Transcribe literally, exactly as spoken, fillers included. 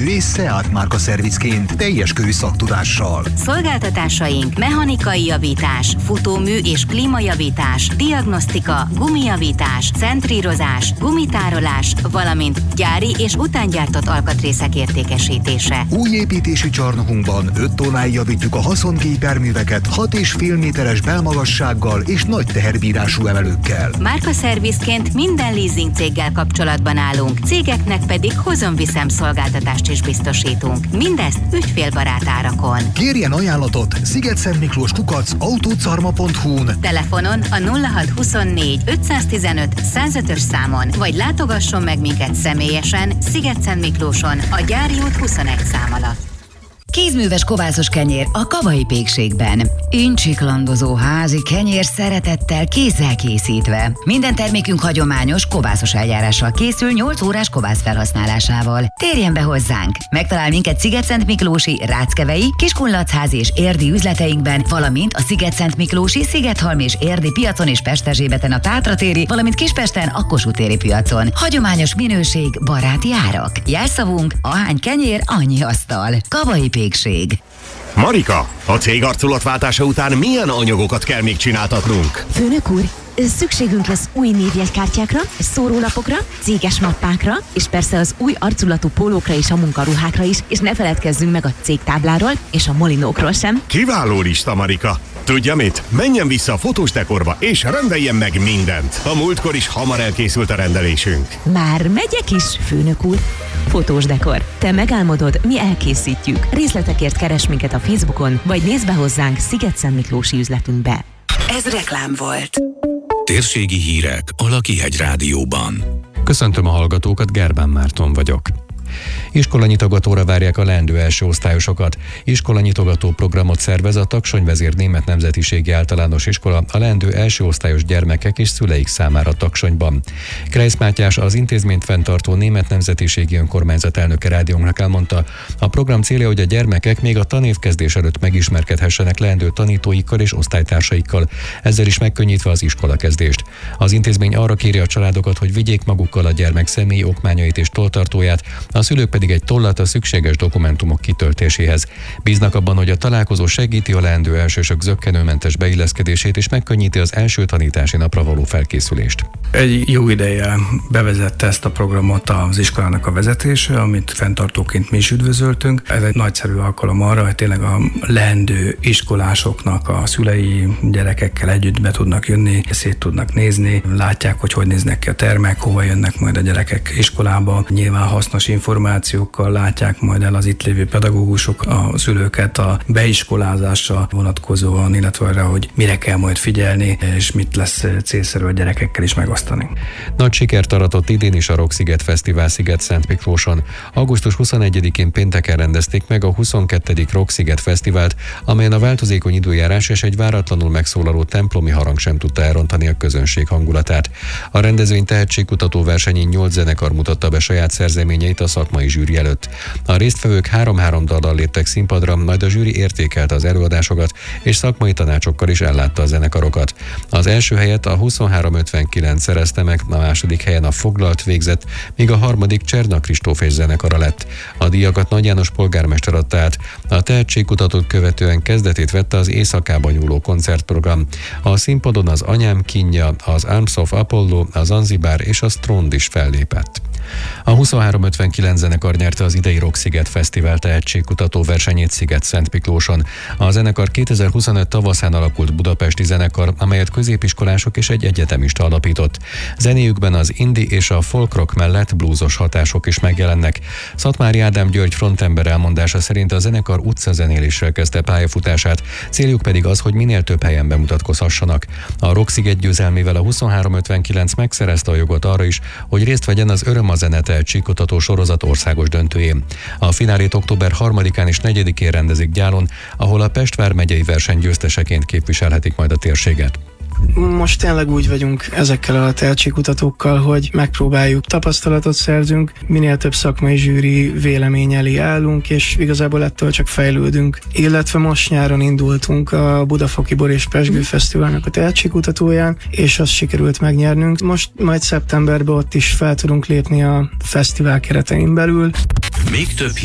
és Seat márka szervizként teljes körű szaktudással. Szolgáltatásaink mechanikai javítás, futómű és klímajavítás, diagnosztika, gumijavítás, centrírozás, gumitárolás, valamint gyári és utángyártott alkatrészek értékesítése. Új építési csarnokunkban öt tonnáig javítjuk a haszongépjárműveket hat és fél méteres belmagassággal és nagy teherbírású emelőkkel. Márkaszervizként minden leasing céggel kapcsolatban állunk, cégeknek pedig hozom-viszem szolgáltatást is biztosítunk. Mindezt ügyfélbarát árakon. Kérjen ajánlatot Szigetszentmiklós kukac autócarma pont hu-n, telefonon a nulla hat huszonnégy ötszáztizenöt százötös számon, vagy látogasson meg minket személyesen Szigetszentmiklóson a Gyári út huszonegy szám alatt. Kézműves kovászos kenyér a Kavai Pékségben. Incsiklandozó házi kenyér szeretettel kézzel készítve. Minden termékünk hagyományos kovászos eljárással készül nyolc órás kovász felhasználásával. Térjen be hozzánk! Megtalál minket Szigetszentmiklósi, Ráckevei, Kiskunlachházi és Érdi üzleteinkben, valamint a Szigetszentmiklósi, Szigethalmi és Érdi piacon és Pesterzsébeten a Tátratéri, valamint Kispesten a Kossuth téri piacon. Hagyományos minőség, baráti árak. Jelszavunk: ahány kenyér, annyi asztal. Kavai Pékség. Marika, a cég arculatváltása után milyen anyagokat kell még csináltatnunk? Főnök úr, szükségünk lesz új névjegykártyákra, szórólapokra, céges mappákra, és persze az új arculatú pólókra és a munkaruhákra is, és ne feledkezzünk meg a cégtábláról és a molinókról sem. Kiváló lista, Marika! Tudja mit? Menjen vissza a fotós dekorba, és rendeljen meg mindent. A múltkor is hamar elkészült a rendelésünk. Már megyek is, főnök úr. Fotós dekor. Te megálmodod, mi elkészítjük. Részletekért keres minket a Facebookon, vagy nézd be hozzánk Szigetszentmiklósi üzletünkbe. Ez reklám volt. Térségi hírek a Lakihegy Rádióban. Köszöntöm a hallgatókat, Gerbán Márton vagyok. Iskolanyitogatóra várják a leendő első osztályosokat. Iskolanyitogató programot szervez a Taksony vezér német nemzetiségi általános iskola a leendő első osztályos gyermekek és szüleik számára Taksonyban. Kreisz Mátyás, az intézményt fenntartó német nemzetiségi önkormányzat elnöke rádiónknak elmondta, a program célja, hogy a gyermekek még a tanévkezdés előtt megismerkedhessenek leendő tanítóikkal és osztálytársaikkal, ezzel is megkönnyítve az iskolakezdést. Az intézmény arra kéri a családokat, hogy vigyék magukkal a gyermek személyi okmányait és tolltartóját, a szülők pedig egy tollat a szükséges dokumentumok kitöltéséhez. Bíznak abban, hogy a találkozó segíti a leendő elsősök zökkenőmentes beilleszkedését és megkönnyíti az első tanítási napra való felkészülést. Egy jó ideje bevezette ezt a programot az iskolának a vezetése, amit fenntartóként mi is üdvözöltünk. Ez egy nagyszerű alkalom arra, hogy tényleg a leendő iskolásoknak a szülei gyerekekkel együtt be tudnak jönni, szét tudnak nézni, látják, hogy hogy néznek ki a termek, hova jönnek majd a gyerekek iskolába. Nyilván hasznos információkkal látják majd el az itt lévő pedagógusok a szülőket a beiskolázásra vonatkozóan, illetve arra, hogy mire kell majd figyelni, és mit lesz célszerű a gyerekekkel is megosztani. Nagy sikert aratott idén is a Rocksziget Fesztivál Sziget-Szentmiklóson. augusztus huszonegyedikén pénteken rendezték meg a huszonkettedik Rocksziget Fesztivált, amelyen a változékony időjárás és egy váratlanul megszólaló templomi harang sem tudta elrontani a közönség hangulatát. A rendezvény tehetségkutató versenyén nyolc zenekar mutatta be saját szerzeményeit a szakmai zsűri előtt. A résztvevők három-három dallal léptek színpadra, majd a zsűri értékelte az előadásokat, és szakmai tanácsokkal is ellátta a zenekarokat. Az első helyet a huszonhárom ötvenkilenc szerezte meg, a második helyen a Foglalt végzett, míg a harmadik Cserna Kristóf és zenekara lett. A díjakat Nagy János polgármester adta át. A tehetségkutatót követően kezdetét vette az éjszakába nyúló koncertprogram. A színpadon az Anyám kínja, az Arms of Apollo, a Zanzibar és a Strond is fellépett. A huszonhárom ötvenkilenc zenekar nyerte az idei Rocksziget Fesztivál tehetségkutató versenyét Sziget-Szentmiklóson. A zenekar kétezer-huszonöt tavaszán alakult budapesti zenekar, amelyet középiskolások és egy egyetemista alapított. Zenéjükben az indie és a folk rock mellett bluesos hatások is megjelennek. Szatmári Ádám György frontember elmondása szerint a zenekar utcazenéléssel kezdte pályafutását, céljuk pedig az, hogy minél több helyen bemutatkozhassanak. A Rocksziget győzelmével a huszonhárom ötvenkilenc megszerezte a jogot arra is, hogy részt vegyen az Öröm a zene tehetségkutató sorozat országos döntőjén. A finálét október harmadikán és negyedikén rendezik Gyálon, ahol a Pest vármegyei verseny győzteseként képviselhetik majd a térséget. Most tényleg úgy vagyunk ezekkel a tehetségkutatókkal, hogy megpróbáljuk, tapasztalatot szerzünk, minél több szakmai zsűri vélemény elé állunk, és igazából ettől csak fejlődünk. Illetve most nyáron indultunk a Budafoki Bor és Pezsgő Fesztiválnak a tehetségkutatóján, és azt sikerült megnyernünk. Most majd szeptemberben ott is fel tudunk lépni a fesztivál keretein belül. Még több